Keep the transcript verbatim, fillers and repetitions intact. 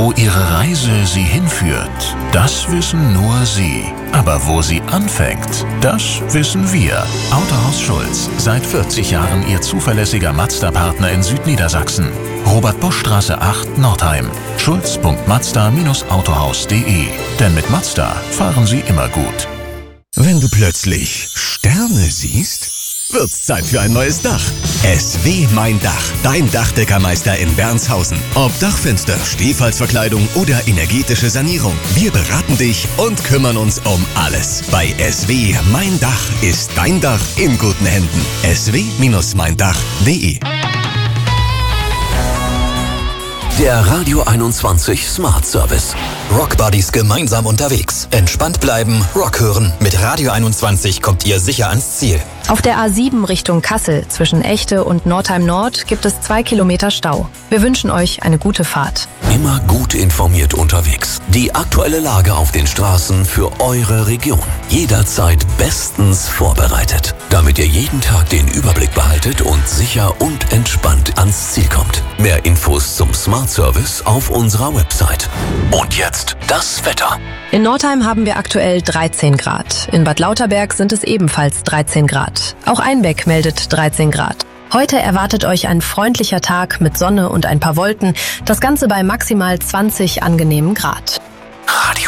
Wo Ihre Reise Sie hinführt, das wissen nur Sie. Aber wo sie anfängt, das wissen wir. Autohaus Schulz, seit vierzig Jahren Ihr zuverlässiger Mazda-Partner in Südniedersachsen. Robert-Bosch-Straße acht, Nordheim. schulz punkt mazda Bindestrich autohaus punkt de. Denn mit Mazda fahren Sie immer gut. Wenn du plötzlich Sterne siehst, wird's Zeit für ein neues Dach. S W Mein Dach, dein Dachdeckermeister in Bernshausen. Ob Dachfenster, Stehfalzverkleidung oder energetische Sanierung, wir beraten dich und kümmern uns um alles. Bei S W Mein Dach ist dein Dach in guten Händen. S W mein Dach punkt de. Der Radio einundzwanzig Smart Service. Rock Buddies gemeinsam unterwegs. Entspannt bleiben, Rock hören. Mit Radio einundzwanzig kommt ihr sicher ans Ziel. Auf der A sieben Richtung Kassel zwischen Echte und Nordheim Nord gibt es zwei Kilometer Stau. Wir wünschen euch eine gute Fahrt. Immer gut informiert unterwegs. Die aktuelle Lage auf den Straßen für eure Region. Jederzeit bestens vorbereitet, damit ihr jeden Tag den Überblick behaltet und sicher und entspannt ans Ziel kommt. Mehr Infos zum Smart Service auf unserer Website. Und jetzt das Wetter. In Nordheim haben wir aktuell dreizehn Grad. In Bad Lauterberg sind es ebenfalls dreizehn Grad. Auch Einbeck meldet dreizehn Grad. Heute erwartet euch ein freundlicher Tag mit Sonne und ein paar Wolken. Das Ganze bei maximal zwanzig angenehmen Grad.